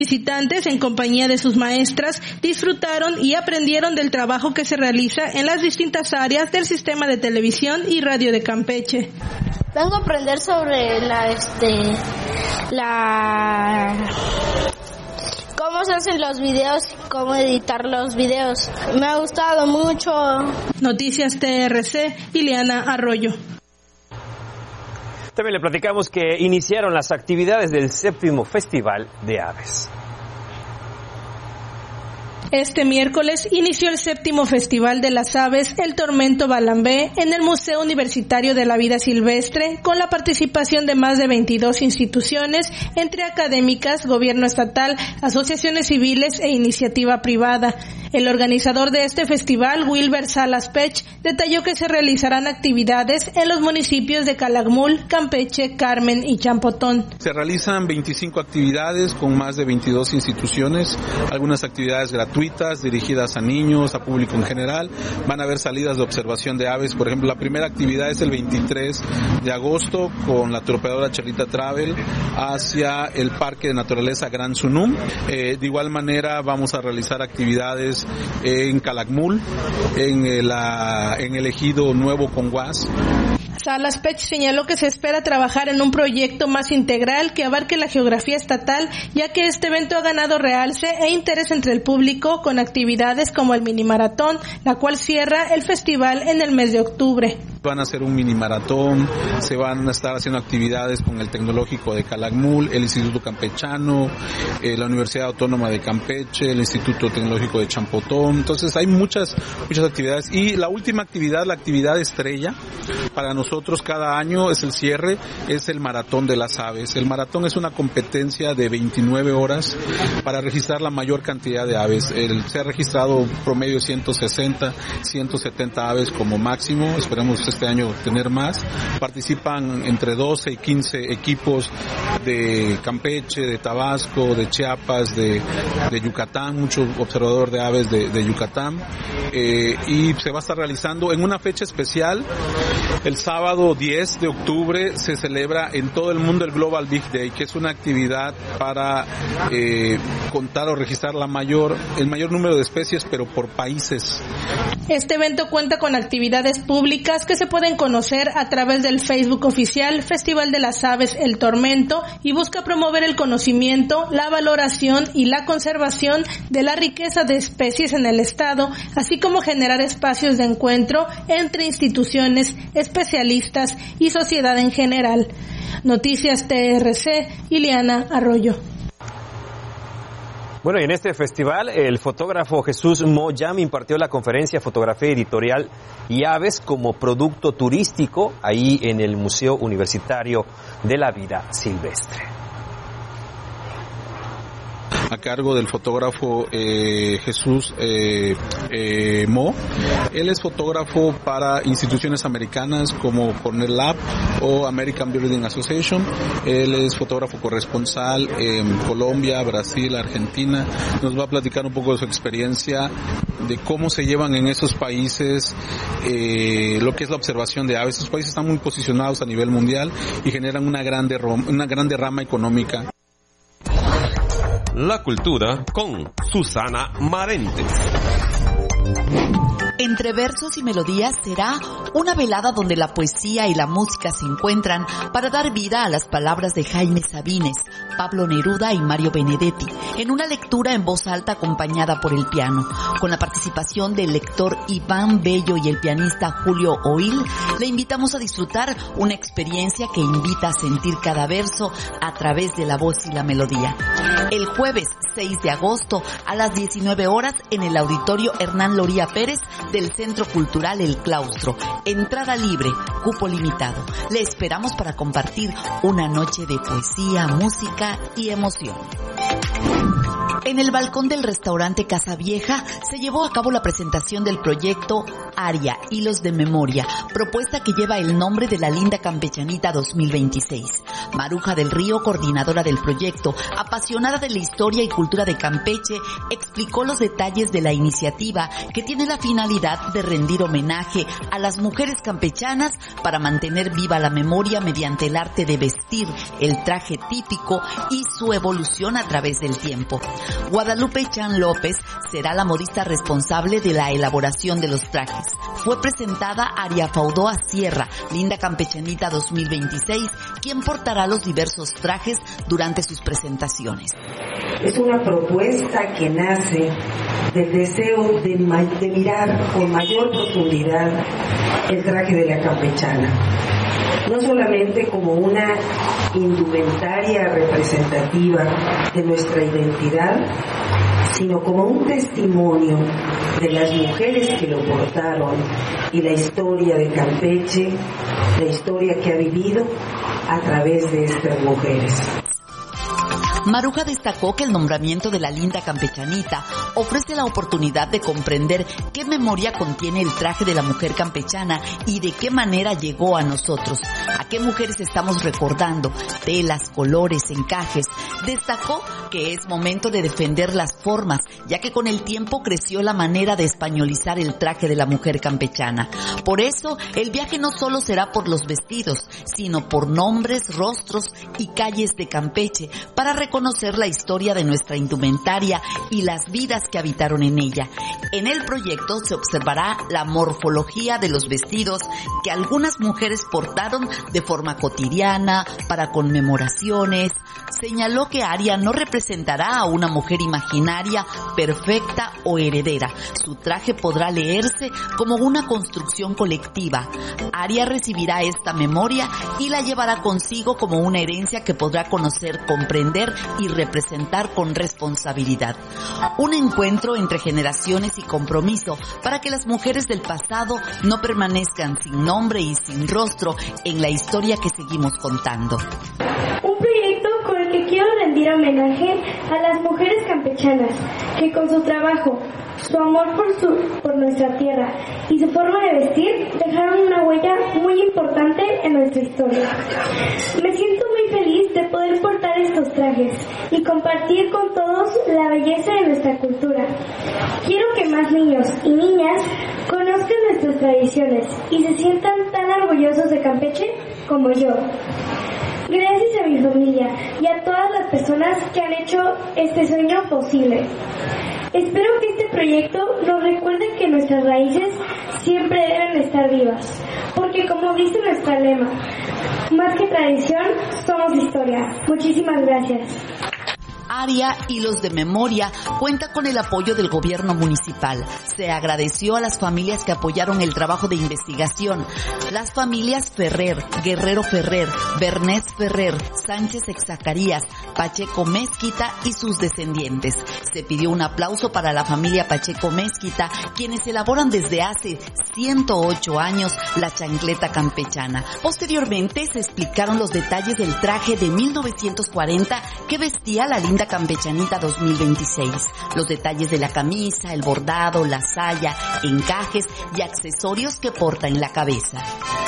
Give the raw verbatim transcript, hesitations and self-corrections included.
Visitantes, en compañía de sus maestras, disfrutaron y aprendieron del trabajo que se realiza en las distintas áreas del sistema de televisión y radio de Campeche. Vengo a aprender sobre la, este, la, cómo se hacen los videos, cómo editar los videos. Me ha gustado mucho. Noticias T R C, Ileana Arroyo. También le platicamos que iniciaron las actividades del séptimo Festival de Aves. Este miércoles inició el séptimo Festival de las Aves, el Tormento Balambé, en el Museo Universitario de la Vida Silvestre, con la participación de más de veintidós instituciones, entre académicas, gobierno estatal, asociaciones civiles e iniciativa privada. El organizador de este festival, Wilber Salas Pech, detalló que se realizarán actividades en los municipios de Calakmul, Campeche, Carmen y Champotón. Se realizan veinticinco actividades con más de veintidós instituciones, algunas actividades gratuitas dirigidas a niños, a público en general. Van a haber salidas de observación de aves. Por ejemplo, la primera actividad es el veintitrés de agosto con la tropeadora Charlita Travel hacia el Parque de Naturaleza Gran Sunum. Eh, de igual manera vamos a realizar actividades en Calakmul, en el, en el ejido Nuevo Conguas. Salas Pech señaló que se espera trabajar en un proyecto más integral que abarque la geografía estatal, ya que este evento ha ganado realce e interés entre el público con actividades como el mini maratón, la cual cierra el festival en el mes de octubre. Van a hacer un mini maratón, se van a estar haciendo actividades con el Tecnológico de Calakmul, el Instituto Campechano, eh, la Universidad Autónoma de Campeche, el Instituto Tecnológico de Champotón. Entonces hay muchas muchas actividades. Y la última actividad, la actividad estrella, para nosotros cada año es el cierre, es el Maratón de las Aves. El maratón es una competencia de veintinueve horas para registrar la mayor cantidad de aves. El, se ha registrado promedio ciento sesenta, ciento setenta aves como máximo. Esperemos este año tener más. Participan entre doce y quince equipos de Campeche, de Tabasco, de Chiapas, de, de Yucatán, mucho observador de aves de, de Yucatán, eh, y se va a estar realizando en una fecha especial. El sábado diez de octubre se celebra en todo el mundo el Global Big Day, que es una actividad para eh, contar o registrar la mayor, el mayor número de especies, pero por países. Este evento cuenta con actividades públicas que se pueden conocer a través del Facebook oficial Festival de las Aves El Tormento y busca promover el conocimiento, la valoración y la conservación de la riqueza de especies en el estado, así como generar espacios de encuentro entre instituciones, especialistas y sociedad en general. Noticias T R C, Ileana Arroyo. Bueno, y en este festival, el fotógrafo Jesús Moyam impartió la conferencia Fotografía Editorial y Aves como Producto Turístico, ahí en el Museo Universitario de la Vida Silvestre. A cargo del fotógrafo eh, Jesús eh, eh, Mo. Él es fotógrafo para instituciones americanas como Cornell Lab o American Building Association. Él es fotógrafo corresponsal en Colombia, Brasil, Argentina. Nos va a platicar un poco de su experiencia, de cómo se llevan en esos países eh, lo que es la observación de aves. Esos países están muy posicionados a nivel mundial y generan una grande, una grande rama económica. La cultura con Susana Marentes. Entre versos y melodías será una velada donde la poesía y la música se encuentran para dar vida a las palabras de Jaime Sabines, Pablo Neruda y Mario Benedetti, en una lectura en voz alta acompañada por el piano. Con la participación del lector Iván Bello y el pianista Julio Oil, le invitamos a disfrutar una experiencia que invita a sentir cada verso a través de la voz y la melodía. El jueves seis de agosto a las diecinueve horas en el Auditorio Hernán Loría Pérez del Centro Cultural El Claustro. Entrada libre, cupo limitado. Le esperamos para compartir una noche de poesía, música y emoción. En el balcón del restaurante Casa Vieja se llevó a cabo la presentación del proyecto Aria, Hilos de Memoria, propuesta que lleva el nombre de la Linda Campechanita dos mil veintiséis. Maruja del Río, coordinadora del proyecto, apasionada de la historia y cultura de Campeche, explicó los detalles de la iniciativa, que tiene la finalidad de rendir homenaje a las mujeres campechanas para mantener viva la memoria mediante el arte de vestir, el traje típico y su evolución a través del tiempo. Guadalupe Chan López será la modista responsable de la elaboración de los trajes. Fue presentada Aria Faudoa Sierra, Linda Campechanita dos mil veintiséis, quien portará los diversos trajes durante sus presentaciones. Es una propuesta que nace del deseo de, ma- de mirar con mayor profundidad el traje de la campechana, no solamente como una indumentaria representativa de nuestra identidad, sino como un testimonio de las mujeres que lo portaron y la historia de Campeche, la historia que ha vivido a través de estas mujeres. Maruja destacó que el nombramiento de la Linda Campechanita ofrece la oportunidad de comprender qué memoria contiene el traje de la mujer campechana y de qué manera llegó a nosotros, a qué mujeres estamos recordando, telas, colores, encajes. Destacó que es momento de defender las formas, ya que con el tiempo creció la manera de españolizar el traje de la mujer campechana. Por eso, el viaje no solo será por los vestidos, sino por nombres, rostros y calles de Campeche, para conocer la historia de nuestra indumentaria y las vidas que habitaron en ella. En el proyecto se observará la morfología de los vestidos que algunas mujeres portaron de forma cotidiana, para conmemoraciones. Señaló que Aria no representará a una mujer imaginaria, perfecta o heredera. Su traje podrá leerse como una construcción colectiva. Aria recibirá esta memoria y la llevará consigo como una herencia que podrá conocer, comprender y representar con responsabilidad. Un encuentro entre generaciones y compromiso para que las mujeres del pasado no permanezcan sin nombre y sin rostro en la historia que seguimos contando. Un proyecto con el que quiero rendir homenaje a las mujeres campechanas que con su trabajo, su amor por, su, por nuestra tierra y su forma de vestir dejaron una huella muy importante en nuestra historia. Me siento muy feliz de poder portar estos trajes y compartir con todos la belleza de nuestra cultura. Quiero que más niños y niñas conozcan nuestras tradiciones y se sientan tan orgullosos de Campeche como yo. Gracias a mi familia y a todas las personas que han hecho este sueño posible. Espero que este proyecto nos recuerde que nuestras raíces siempre deben estar vivas, porque como dice nuestra lema, más que tradición, somos historia. Muchísimas gracias. Aria Hilos de Memoria cuenta con el apoyo del gobierno municipal. Se agradeció a las familias que apoyaron el trabajo de investigación. Las familias Ferrer, Guerrero Ferrer, Bernés Ferrer, Sánchez Exacarías, Pacheco Mezquita y sus descendientes. Se pidió un aplauso para la familia Pacheco Mezquita, quienes elaboran desde hace ciento ocho años la chancleta campechana. Posteriormente se explicaron los detalles del traje de mil novecientos cuarenta que vestía la Linda Campechanita dos mil veintiséis. Los detalles de la camisa, el bordado, la saya, encajes y accesorios que porta en la cabeza.